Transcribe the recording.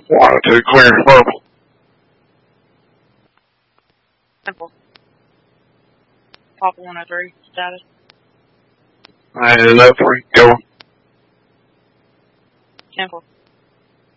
102 clear to purple. Simple. Papa 103, status. I ended up for you. Go. Simple.